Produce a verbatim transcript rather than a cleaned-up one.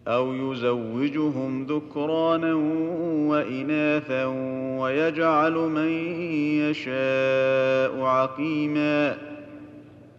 أو يزوجهم ذكرانا وإناثا ويجعل من يشاء عقيما